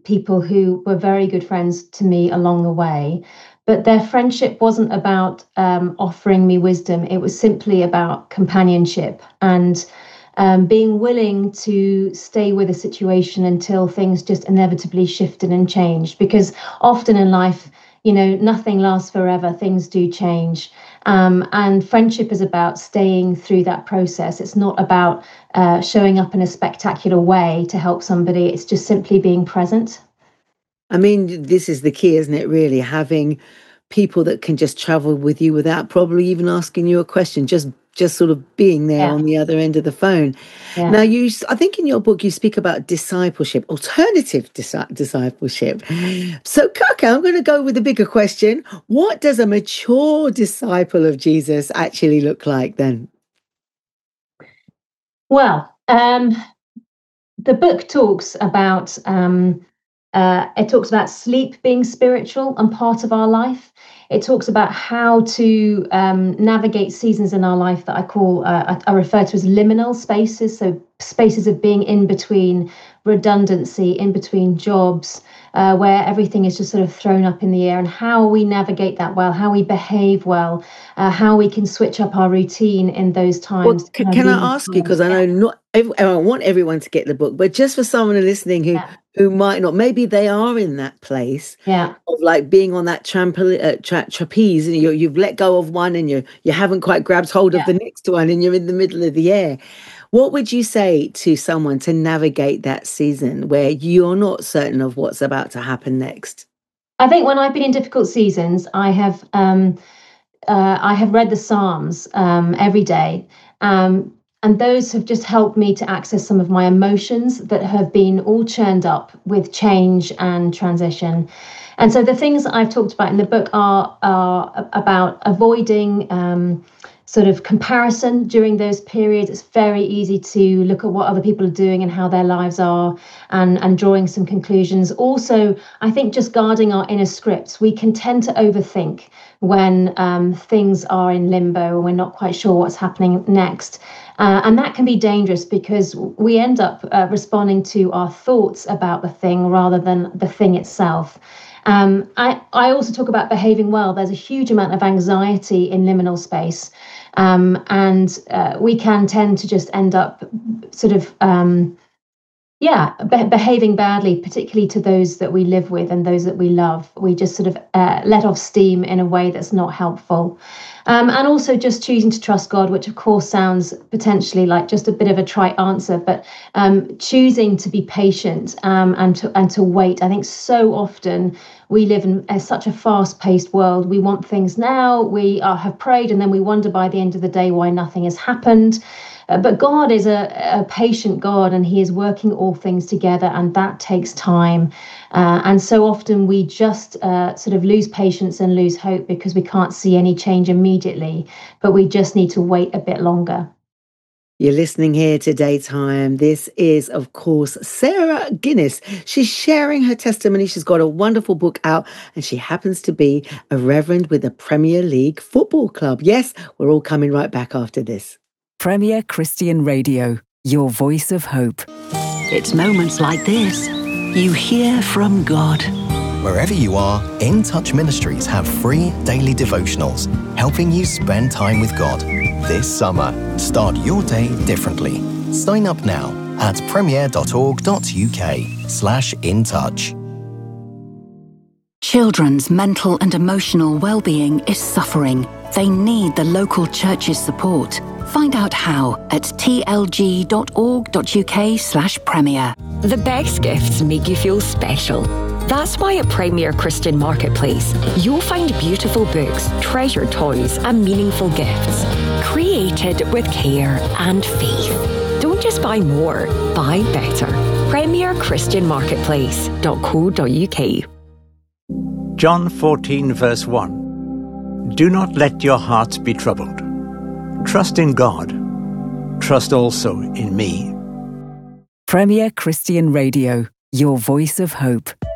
people who were very good friends to me along the way. But their friendship wasn't about offering me wisdom. It was simply about companionship and being willing to stay with a situation until things just inevitably shifted and changed. Because often in life, nothing lasts forever. Things do change. And friendship is about staying through that process. It's not about showing up in a spectacular way to help somebody. It's just simply being present. I mean, this is the key, isn't it, really? Having people that can just travel with you without probably even asking you a question, just sort of being there on the other end of the phone. Yeah. Now, I think in your book, you speak about discipleship, alternative discipleship. So, Kaka, I'm going to go with a bigger question. What does a mature disciple of Jesus actually look like then? Well, the book talks about sleep being spiritual and part of our life. It talks about how to navigate seasons in our life that I refer to as liminal spaces. So spaces of being in between redundancy, in between jobs, where everything is just sort of thrown up in the air, and how we navigate that well, how we behave well, how we can switch up our routine in those times. Well, can I ask you, because I know I want everyone to get the book, but just for someone listening who might not, maybe they are in that place of like being on that trapeze, and you've let go of one and you haven't quite grabbed hold of the next one, and you're in the middle of the air. What would you say to someone to navigate that season where you're not certain of what's about to happen next? I think when I've been in difficult seasons, I have read the Psalms every day. And those have just helped me to access some of my emotions that have been all churned up with change and transition. And so the things that I've talked about in the book are about avoiding sort of comparison during those periods. It's very easy to look at what other people are doing and how their lives are, and drawing some conclusions. Also, I think just guarding our inner scripts. We can tend to overthink when things are in limbo and we're not quite sure what's happening next. And that can be dangerous because we end up responding to our thoughts about the thing rather than the thing itself. I also talk about behaving well. There's a huge amount of anxiety in liminal space. And we can tend to just end up sort of, behaving badly, particularly to those that we live with and those that we love. We just sort of let off steam in a way that's not helpful. And also just choosing to trust God, which of course sounds potentially like just a bit of a trite answer, but choosing to be patient and to wait. I think so often we live in such a fast-paced world. We want things now. We have prayed, and then we wonder by the end of the day why nothing has happened. But God is a patient God, and he is working all things together, and that takes time. And so often we just sort of lose patience and lose hope because we can't see any change immediately, but we just need to wait a bit longer. You're listening here to Daytime. This is, of course, Sarah Guinness. She's sharing her testimony. She's got a wonderful book out, and she happens to be a reverend with a Premier League football club. Yes, we're all coming right back after this. Premier Christian Radio, your voice of hope. It's moments like this you hear from God. Wherever you are, In Touch Ministries have free daily devotionals, helping you spend time with God. This summer, start your day differently. Sign up now at premier.org.uk/intouch. Children's mental and emotional well-being is suffering. They need the local church's support. Find out how at tlg.org.uk/premier. The best gifts make you feel special. That's why at Premier Christian Marketplace, you'll find beautiful books, treasured toys, and meaningful gifts, created with care and faith. Don't just buy more, buy better. premierchristianmarketplace.co.uk. John 14, verse 1. Do not let your hearts be troubled. Trust in God. Trust also in me. Premier Christian Radio, your voice of hope.